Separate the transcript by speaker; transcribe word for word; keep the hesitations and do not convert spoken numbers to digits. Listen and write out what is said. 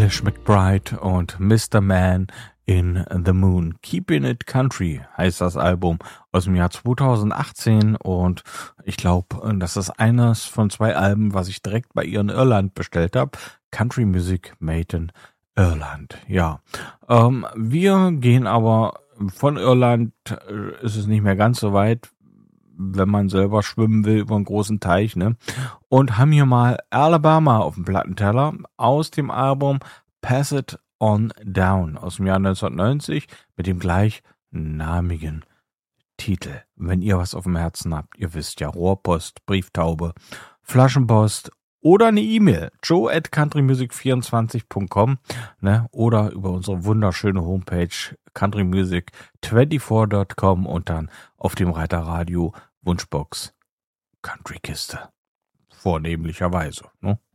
Speaker 1: Alice McBride und Mister Man in the Moon. Keeping It Country heißt das Album aus dem Jahr zweitausendachtzehn und ich glaube, das ist eines von zwei Alben, was ich direkt bei ihr in Irland bestellt habe. Country Music Made in Irland. Ja, ähm, wir gehen aber von Irland, äh, ist es nicht mehr ganz so weit, wenn man selber schwimmen will über einen großen Teich, ne? Und haben hier mal Alabama auf dem Plattenteller aus dem Album Pass It On Down aus dem Jahr neunzehnhundertneunzig mit dem gleichnamigen Titel. Wenn ihr was auf dem Herzen habt, ihr wisst ja, Rohrpost, Brieftaube, Flaschenpost oder eine E-Mail, joe at countrymusic vierundzwanzig punkt com, ne, oder über unsere wunderschöne Homepage countrymusic vierundzwanzig punkt com und dann auf dem Reiter Radio Wunschbox Countrykiste. Vornehmlicherweise, ne?